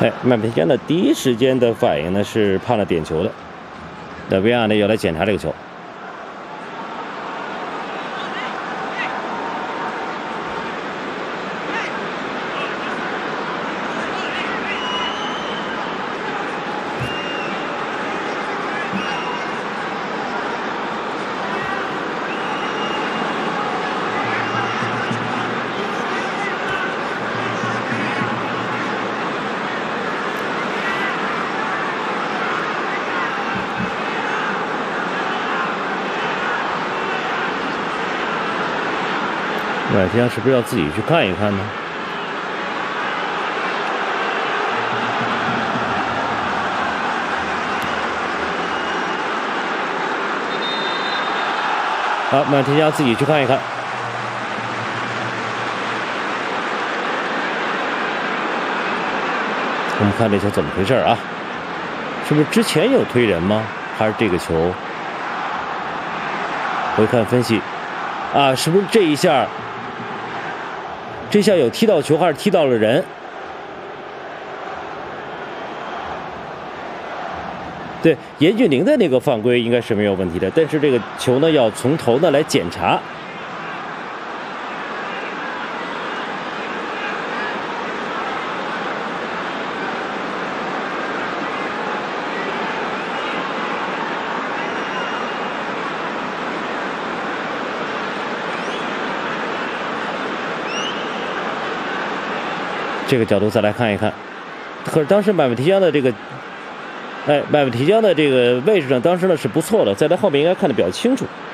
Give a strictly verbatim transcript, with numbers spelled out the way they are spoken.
哎，麦培江的第一时间的反应呢是判了点球的，那 V R 呢要来检查这个球。麦培江是不是要自己去看一看呢？好，麦培江自己去看一看。我们看这球怎么回事啊？是不是之前有推人吗？还是这个球？回看分析，啊，是不是这一下？这下有踢到球还是踢到了人？对，严俊凌的那个犯规应该是没有问题的，但是这个球呢要从头呢来检查。这个角度再来看一看，可是当时麦培江的这个，哎，麦培江的这个位置呢，当时呢是不错的，在他后面应该看得比较清楚。